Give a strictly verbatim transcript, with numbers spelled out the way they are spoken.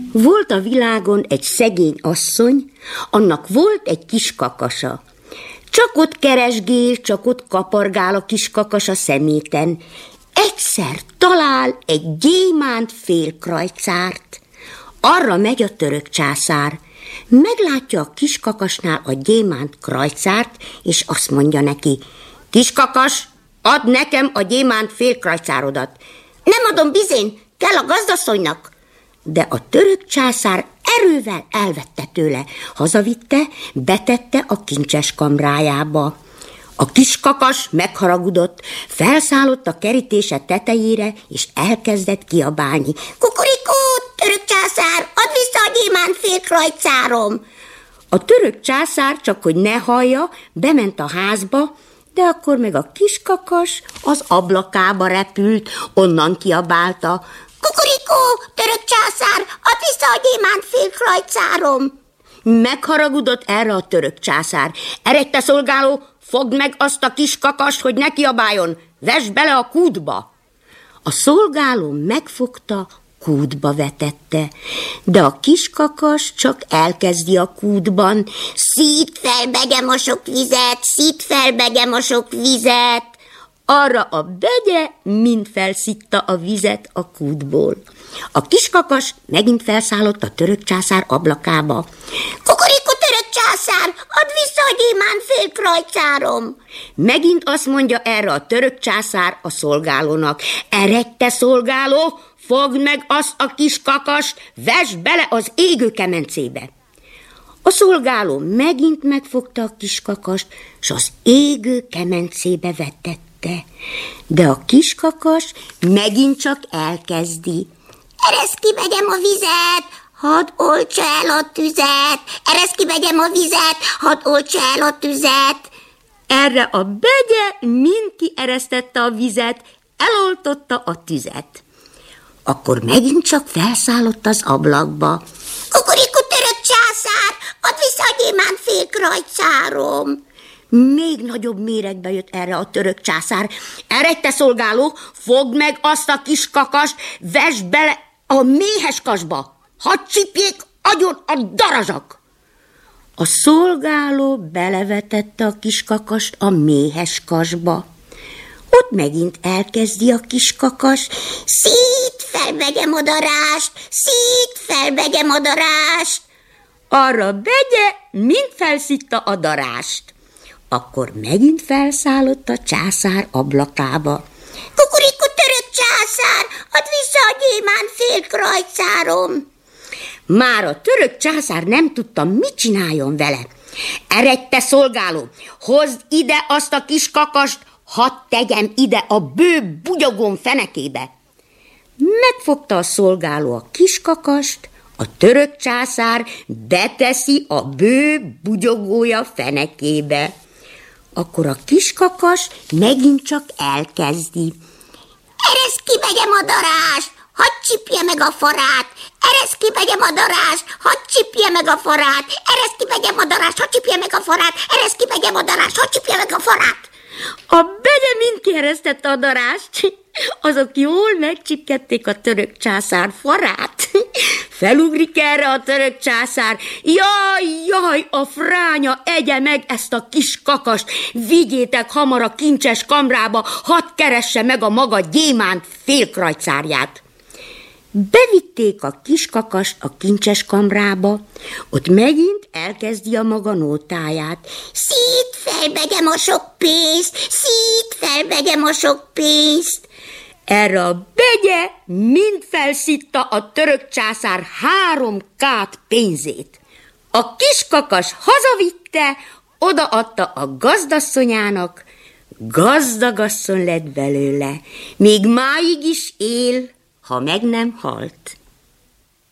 Volt a világon egy szegény asszony, annak volt egy kis kakasa. Csak ott keresgél, csak ott kapargál a kis kakas a szeméten. Egyszer talál egy gyémánt félkrajcárt. Arra megy a török császár. Meglátja a kis kakasnál a gyémánt krajcárt, és azt mondja neki: kis kakas, add nekem a gyémánt félkrajcárodat. Nem adom bizén, kell a gazdasszonynak. De a török császár erővel elvette tőle, hazavitte, betette a kincses kamrájába. A kis kakas megharagudott, felszállott a kerítése tetejére, és elkezdett kiabálni: kukurikó, török császár, add vissza a gyémánt félkrajcárom! A török császár, csak hogy ne hallja, bement a házba, de akkor meg a kis kakas az ablakába repült, onnan kiabálta: kukurikó, török császár, add vissza a gyémánt félkrajcárom! Megharagudott erre a török császár: eredj, te szolgáló, fogd meg azt a kis kakast, hogy ne kiabáljon, vesd bele a kútba! A szolgáló megfogta, kútba vetette, de a kis kakas csak elkezdi a kútban: szíd fel, begye a sok vizet, szíd fel, begye a sok vizet. Arra a begye mind felszitta a vizet a kútból. A kis kakas megint felszállott a török császár ablakába. Kukurikó, török császár, add vissza a gyémánt félkrajcárom! Megint azt mondja erre a török császár a szolgálónak: eredj, te szolgáló, fogd meg azt a kis kakast, vesd bele az égő kemencébe! A szolgáló megint megfogta a kis kakast, s az égő kemencébe vetette. De a kis kakas megint csak elkezdi: ereszd ki, vegyem a vizet, hadd oltsa el a tüzet, ereszd ki, vegyem a vizet, hadd oltsa el a tüzet. Erre a begye mind kieresztette a vizet, eloltotta a tüzet. Akkor megint csak felszállott az ablakba. Kukurikó, török császár, add vissza a gyémánt félkrajcárom! Még nagyobb méregbe jött erre a török császár. Eredj, te szolgáló, fogd meg azt a kis kakast, vesd bele a méhes kasba, hadd csipjék agyon a darazsak! A szolgáló belevetette a kis kakast a méhes kasba. Ott megint elkezdi a kis kakas: szít fel, begye madarást, szít fel, begye madarást. Arra begye mind felszitta a darást. Akkor megint felszállott a császár ablakába. Kukurikó, török császár, add vissza a gyémánt félkrajcárom! Már a török császár nem tudta, mit csináljon vele. Eredj, te szolgáló, hozd ide azt a kis kakast, hadd tegyem ide a bő bugyogón fenekébe. Megfogta a szolgáló a kis kakast, a török császár beteszi a bő bugyogója fenekébe. Akkor a kis kakas megint csak elkezdi: ereszd ki, vegyem a darást, hadd csipje meg a farát, ereszd ki, vegyem a darást, hadd csipje meg a farát, ereszd ki, vegyem a darást, hadd csipje meg a farát, ereszd ki, vegyem a darást, hadd csipje meg a farát. A begye mind kieresztette a darást, azok jól megcsipkedték a török császár farát. Felugrik erre a török császár: jaj, jaj, a fránya egye meg ezt a kis kakast, vigyétek hamar a kincses kamrába, hadd keresse meg a maga gyémánt félkrajcárját. Bevitték a kis kakast a kincses kamrába, ott megint elkezdi a maga nótáját: szít fel, begye a sok pénzt, szít fel, begye a sok pénzt. Erre a begye mind felszitta a török császár három kát pénzét. A kis kakas hazavitte, odaadta a gazdasszonyának, gazdagasszony lett belőle, még máig is él, ha meg nem halt.